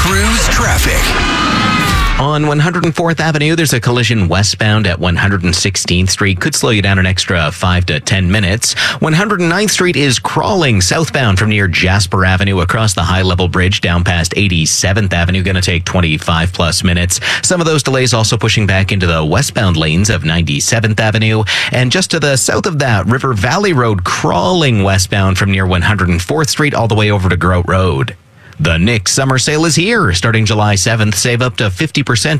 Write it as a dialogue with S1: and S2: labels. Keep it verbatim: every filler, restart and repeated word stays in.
S1: Cruise traffic.
S2: On one hundred fourth Avenue, there's a collision westbound at one hundred sixteenth Street. Could slow you down an extra five to ten minutes. one hundred ninth Street is crawling southbound from near Jasper Avenue across the high-level bridge down past eighty-seventh Avenue. Going to take twenty-five plus minutes. Some of those delays also pushing back into the westbound lanes of ninety-seventh Avenue. And just to the south of that, River Valley Road crawling westbound from near one hundred fourth Street all the way over to Grote Road. The Nick Summer Sale is here. Starting July seventh, save up to fifty percent